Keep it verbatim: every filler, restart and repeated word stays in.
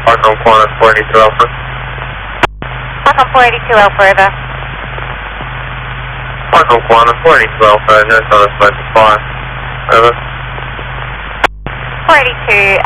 Park on Qantas four eighty-two Alpha. Park on four eighty-two Alpha, over. Park on Qantas four eighty-two Alpha, no service by supply. Over. four eighty-two